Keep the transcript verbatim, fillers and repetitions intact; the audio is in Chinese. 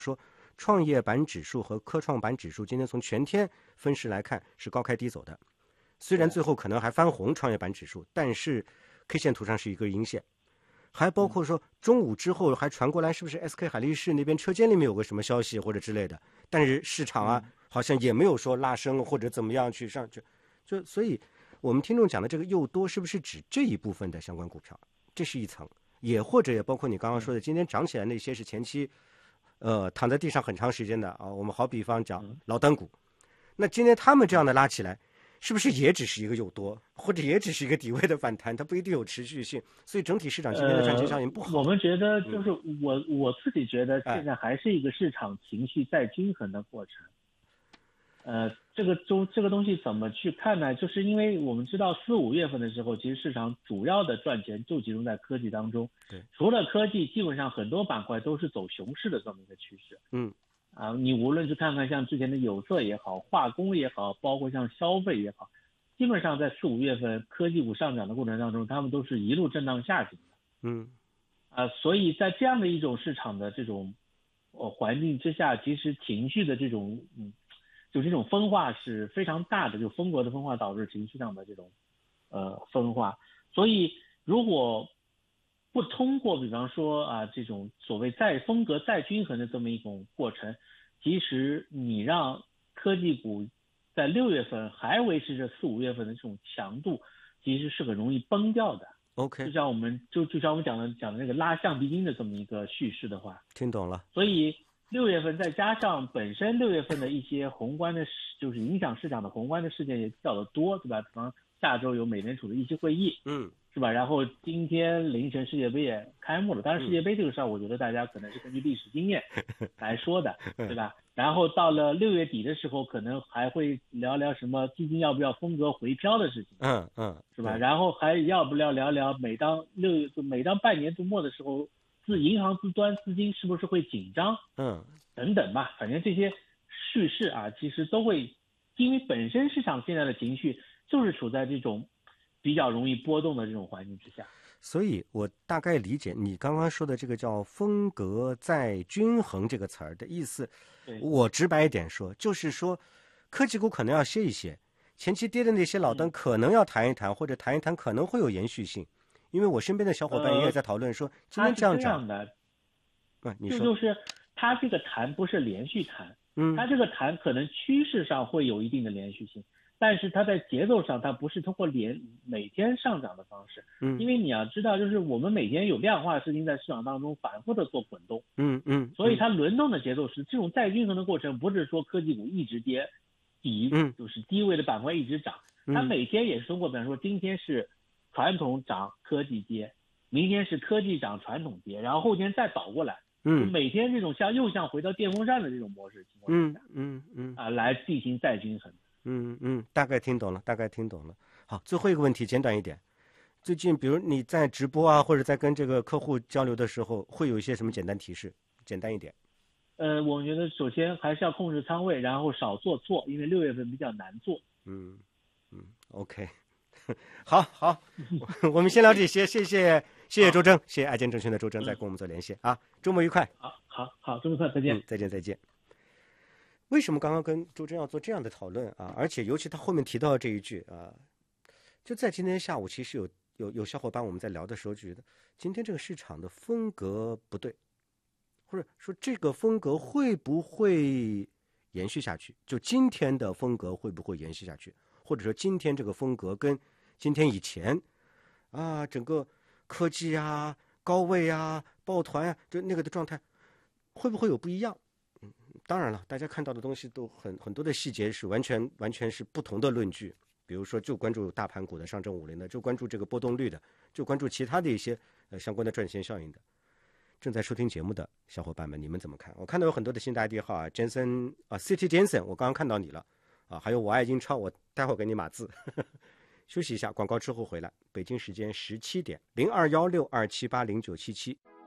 说创业板指数和科创板指数今天从全天分时来看是高开低走的，虽然最后可能还翻红创业板指数，但是 K 线图上是一根阴线。还包括说中午之后还传过来是不是 S K 海力士那边车间里面有个什么消息或者之类的，但是市场啊好像也没有说拉升或者怎么样去上去，就所以我们听众讲的这个又多是不是指这一部分的相关股票，这是一层，也或者也包括你刚刚说的今天涨起来那些是前期呃躺在地上很长时间的啊，我们好比方讲老单股，那今天他们这样的拉起来是不是也只是一个诱多，或者也只是一个底位的反弹，它不一定有持续性，所以整体市场今天的赚钱效应不好。 呃、我们觉得就是我、嗯、我自己觉得现在还是一个市场情绪再均衡的过程。呃，这个周这个东西怎么去看呢？就是因为我们知道四五月份的时候，其实市场主要的赚钱就集中在科技当中。 对， 除了科技，基本上很多板块都是走熊市的这么一个趋势。 嗯。 啊，你无论是看看像之前的有色也好，化工也好，包括像消费也好，基本上在四五月份科技股上涨的过程当中，他们都是一路震荡下行的。 嗯， 啊，所以在这样的一种市场的这种呃环境之下，其实情绪的这种嗯，就这种分化是非常大的，就风格的分化导致情绪上的这种呃分化。所以如果不通过比方说啊这种所谓再风格再均衡的这么一种过程，其实你让科技股在六月份还维持着四五月份的这种强度，其实是很容易崩掉的。 OK， 就像我们就就像我们讲的讲的那个拉橡皮筋的这么一个叙事的话， 听懂了。 所以六月份再加上本身六月份的一些宏观的，就是影响市场的宏观的事件也比较的多，对吧？比方下周有美联储的议息会议， 嗯， 是吧？然后今天凌晨世界杯也开幕了，当然世界杯这个事儿，我觉得大家可能是根据历史经验来说的，对吧？然后到了六月底的时候，可能还会聊聊什么基金要不要风格回飘的事情， 嗯嗯， 是吧？然后还要不要聊聊每当六月每当半年度末的时候，自银行自端资金是不是会紧张， 嗯， 等等吧，反正这些叙事啊，其实都会，因为本身市场现在的情绪就是处在这种比较容易波动的这种环境之下， 所以我大概理解你刚刚说的这个叫风格再均衡这个词儿的意思。我直白一点说，就是说科技股可能要歇一歇，前期跌的那些老单可能要谈一谈，嗯、或者谈一谈可能会有延续性。因为我身边的小伙伴也在讨论说，呃、今天这样涨的， 嗯，你说就就是它这个谈不是连续谈， 嗯， 它这个谈可能趋势上会有一定的连续性。但是它在节奏上，它不是通过连每天上涨的方式， 嗯， 因为你要知道，就是我们每天有量化资金在市场当中反复的做滚动， 嗯嗯， 所以它轮动的节奏是这种再均衡的过程，不是说科技股一直跌，底就是低位的板块一直涨， 嗯、 它每天也是通过，比方说今天是传统涨科技跌，明天是科技涨传统跌，然后后天再倒过来， 嗯， 每天这种像又像回到电风扇的这种模式情况下， 嗯嗯嗯啊，来进行再均衡。 嗯嗯，大概听懂了，大概听懂了。好，最后一个问题，简短一点。最近，比如你在直播啊，或者在跟这个客户交流的时候，会有一些什么简单提示？简单一点。 呃，我觉得首先还是要控制仓位，然后少做错，因为六月份比较难做。 嗯嗯 ，OK， 好好，我们先聊这些，谢谢谢谢周征，谢谢爱建证券的周征在跟我们做连线啊，周末愉快。 好好好，周末快，再见、 嗯，再见再见。为什么刚刚跟周征要做这样的讨论啊？而且尤其他后面提到这一句啊，就在今天下午，其实有有有小伙伴我们在聊的时候就觉得，今天这个市场的风格不对，或者说这个风格会不会延续下去？就今天的风格会不会延续下去？或者说今天这个风格跟今天以前啊，整个科技啊、高位啊、抱团啊，就那个的状态会不会有不一样？当然了，大家看到的东西都很很多的细节是完全完全是不同的论据。比如说，就关注大盘股的、上证五零的，就关注这个波动率的，就关注其他的一些呃相关的赚钱效应的。正在收听节目的小伙伴们，你们怎么看？我看到有很多的新的 I D 号啊 ，Jensen 啊 ，City Jensen， 我刚刚看到你了啊，还有我爱英超，我待会儿给你码字。休息一下，广告之后回来。北京时间十七点，零二幺六二七八零九七七。